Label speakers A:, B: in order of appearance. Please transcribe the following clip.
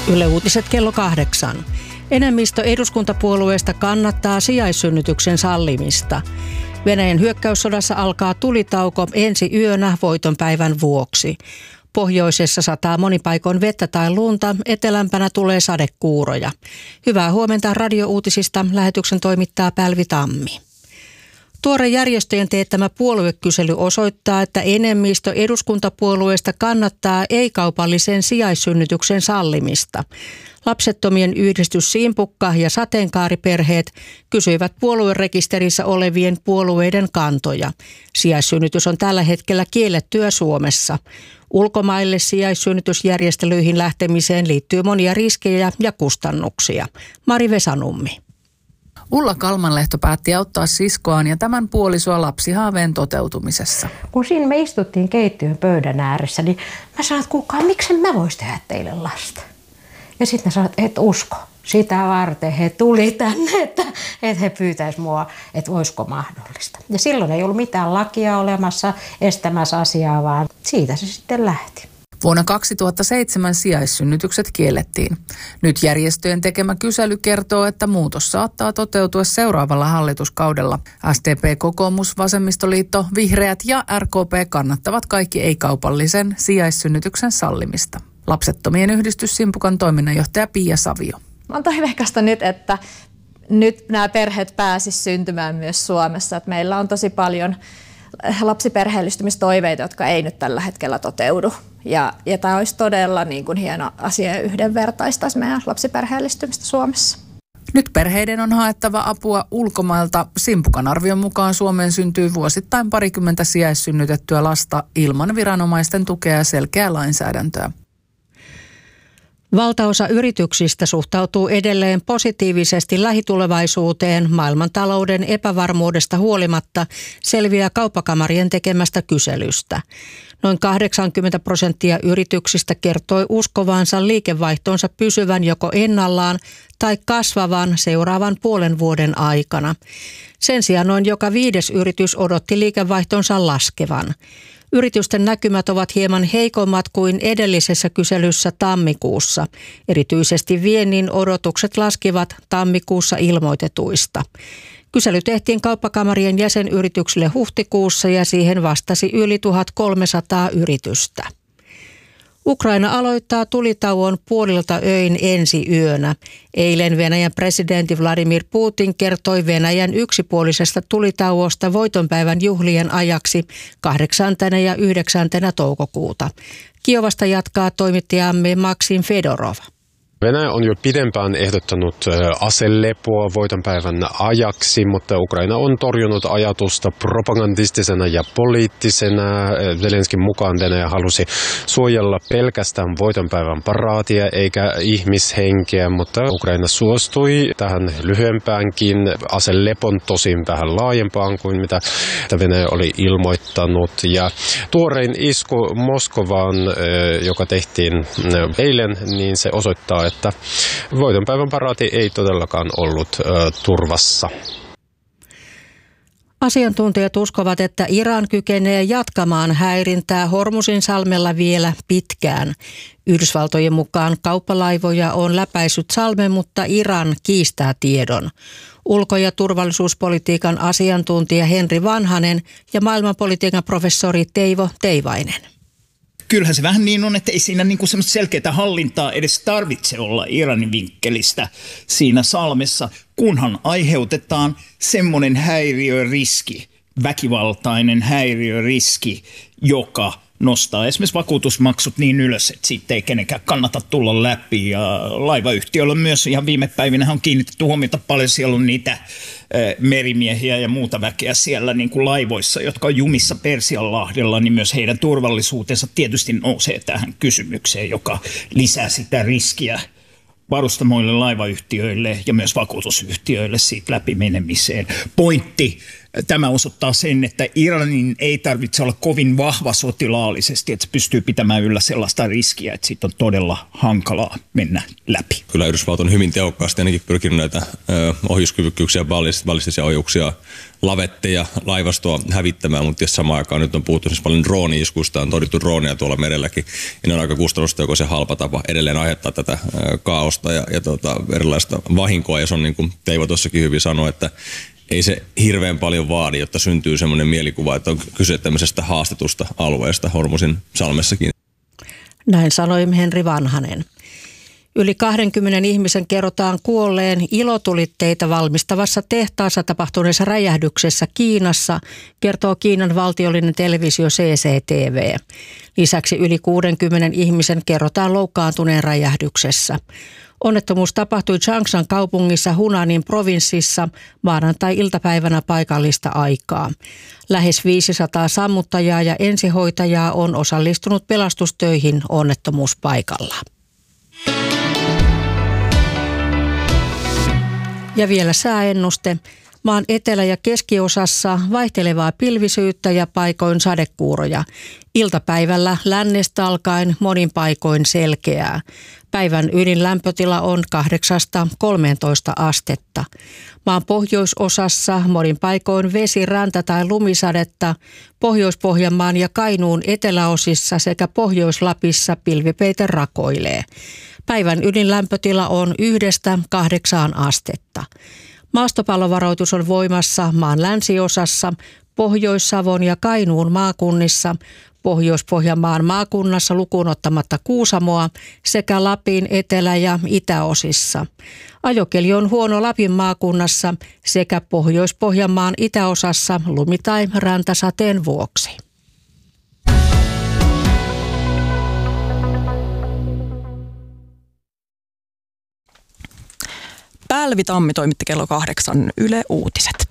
A: Yle Uutiset kello 8. Enemmistö eduskuntapuolueesta kannattaa sijaissynnytyksen sallimista. Venäjän hyökkäyssodassa alkaa tulitauko ensi yönä voitonpäivän vuoksi. Pohjoisessa sataa monin paikoin vettä tai lunta, etelämpänä tulee sadekuuroja. Hyvää huomenta radiouutisista. Lähetyksen toimittaa Pälvi Tammi. Tuore järjestöjen teettämä puoluekysely osoittaa, että enemmistö eduskuntapuolueesta kannattaa ei-kaupallisen sijaissynnytyksen sallimista. Lapsettomien yhdistys Simpukka ja sateenkaariperheet kysyivät puoluerekisterissä olevien puolueiden kantoja. Sijaissynnytys on tällä hetkellä kiellettyä Suomessa. Ulkomaille sijaissynnytysjärjestelyihin lähtemiseen liittyy monia riskejä ja kustannuksia. Mari Vesanummi.
B: Ulla Kalmanlehto päätti auttaa siskoaan ja tämän puolisoa lapsihaaveen toteutumisessa.
C: Kun siinä me istuttiin keittiön pöydän ääressä, niin mä sanoin, että kuulkaa, miksen mä vois tehdä teille lasta? Ja sitten mä sanoin, että et usko. Sitä varten he tuli tänne, että he pyytäisi mua, että voisiko mahdollista. Ja silloin ei ollut mitään lakia olemassa estämässä asiaa, vaan siitä se sitten lähti.
B: Vuonna 2007 sijaissynnytykset kiellettiin. Nyt järjestöjen tekemä kysely kertoo, että muutos saattaa toteutua seuraavalla hallituskaudella. SDP, Kokoomus, Vasemmistoliitto, Vihreät ja RKP kannattavat kaikki ei-kaupallisen sijaissynnytyksen sallimista. Lapsettomien yhdistys Simpukan toiminnanjohtaja Pia Savio.
D: On toiveikasta nyt, että nyt nämä perheet pääsisivät syntymään myös Suomessa. Että meillä on tosi paljon lapsiperheellistymistoiveita, jotka ei nyt tällä hetkellä toteudu. Ja tämä olisi todella niin kuin hieno asia ja yhdenvertaistaisi meidän lapsiperheellistymistä Suomessa.
B: Nyt perheiden on haettava apua ulkomailta. Simpukan arvion mukaan Suomeen syntyy vuosittain 20 sijaissynnytettyä lasta ilman viranomaisten tukea ja selkeää lainsäädäntöä.
A: Valtaosa yrityksistä suhtautuu edelleen positiivisesti lähitulevaisuuteen maailmantalouden epävarmuudesta huolimatta, selviää kauppakamarien tekemästä kyselystä. Noin 80% yrityksistä kertoi uskovansa liikevaihtonsa pysyvän joko ennallaan tai kasvavan seuraavan puolen vuoden aikana. Sen sijaan noin joka 5. yritys odotti liikevaihtonsa laskevan. Yritysten näkymät ovat hieman heikommat kuin edellisessä kyselyssä tammikuussa. Erityisesti viennin odotukset laskivat tammikuussa ilmoitetuista. Kysely tehtiin kauppakamarien jäsenyrityksille huhtikuussa ja siihen vastasi yli 1300 yritystä. Ukraina aloittaa tulitauon puolilta öin ensi yönä. Eilen Venäjän presidentti Vladimir Putin kertoi Venäjän yksipuolisesta tulitauosta voitonpäivän juhlien ajaksi 8. ja 9. toukokuuta. Kiovasta jatkaa toimittajamme Maksim Fedorov.
E: Venäjä on jo pidempään ehdottanut aselepoa voitonpäivän ajaksi, mutta Ukraina on torjunut ajatusta propagandistisena ja poliittisena. Zelenskin mukaan Venäjä halusi suojella pelkästään voitonpäivän paraatia eikä ihmishenkeä, mutta Ukraina suostui tähän lyhyempäänkin aselepon, tosin vähän laajempaan kuin mitä Venäjä oli ilmoittanut. Ja tuorein isku Moskovaan, joka tehtiin eilen, niin se osoittaa, että voitonpäivän paraati ei todellakaan ollut turvassa.
A: Asiantuntijat uskovat, että Iran kykenee jatkamaan häirintää Hormuzin salmella vielä pitkään. Yhdysvaltojen mukaan kauppalaivoja on läpäissyt salmen, mutta Iran kiistää tiedon. Ulko- ja turvallisuuspolitiikan asiantuntija Henri Vanhanen ja maailmanpolitiikan professori Teivo Teivainen.
F: Kyllähän se vähän niin on, että ei siinä niin kuin semmoista selkeää hallintaa edes tarvitse olla Iranin vinkkelistä siinä salmessa, kunhan aiheutetaan semmoinen häiriöriski, väkivaltainen häiriöriski, joka nostaa esimerkiksi vakuutusmaksut niin ylös, että siitä ei kenenkään kannata tulla läpi. Ja laivayhtiöillä myös ihan viime päivinä on kiinnitetty huomiota paljon, siellä on niitä merimiehiä ja muuta väkeä siellä niin kuin laivoissa, jotka on jumissa Persianlahdella, niin myös heidän turvallisuutensa tietysti nousee tähän kysymykseen, joka lisää sitä riskiä varustamoille, laivayhtiöille ja myös vakuutusyhtiöille siitä läpimenemiseen. Pointti Tämä osoittaa sen, että Iranin ei tarvitse olla kovin vahva sotilaallisesti, että se pystyy pitämään yllä sellaista riskiä, että siitä on todella hankalaa mennä läpi.
G: Kyllä Yhdysvallat on hyvin tehokkaasti ainakin pyrkinyt näitä ohjuskyvykkyyksiä, ballistisia ohjuksia, lavetteja, laivastoa hävittämään, mutta jos samaan aikaan nyt on puhuttu siis paljon drooni-iskuista, on todittu drooneja tuolla merelläkin, ja ne on aika kustannustehokas halpa tapa edelleen aiheuttaa tätä kaaosta ja erilaista vahinkoa, ja se on niin kuin Teivo tuossakin hyvin sanoi, että ei se hirveän paljon vaadi, jotta syntyy semmoinen mielikuva, että on kyse tämmöisestä haastetusta alueesta Hormuzin salmessakin.
A: Näin sanoi Henri Vanhanen. Yli 20 ihmisen kerrotaan kuolleen ilotulitteita valmistavassa tehtaassa tapahtuneessa räjähdyksessä Kiinassa, kertoo Kiinan valtiollinen televisio CCTV. Lisäksi yli 60 ihmisen kerrotaan loukkaantuneen räjähdyksessä. Onnettomuus tapahtui Changshan kaupungissa Hunanin provinssissa maanantai-iltapäivänä paikallista aikaa. Lähes 500 sammuttajaa ja ensihoitajaa on osallistunut pelastustöihin onnettomuuspaikalla. Ja vielä sääennuste. Maan etelä- ja keskiosassa vaihtelevaa pilvisyyttä ja paikoin sadekuuroja. Iltapäivällä lännestä alkaen monin paikoin selkeää. Päivän ydinlämpötila on 8-13 astetta. Maan pohjoisosassa monin paikoin vesi, räntä tai lumisadetta. Pohjois-Pohjanmaan ja Kainuun eteläosissa sekä Pohjois-Lapissa pilvipeite rakoilee. Päivän ydinlämpötila on 1-8 astetta. Maastopallovaroitus on voimassa maan länsiosassa, Pohjois-Savon ja Kainuun maakunnissa, Pohjois-Pohjanmaan maakunnassa lukuun ottamatta Kuusamoa sekä Lapin etelä- ja itäosissa. Ajokeli on huono Lapin maakunnassa sekä Pohjois-Pohjanmaan itäosassa lumi- tai räntäsateen vuoksi.
H: Pälvi Tammi toimitti kello 8 Yle Uutiset.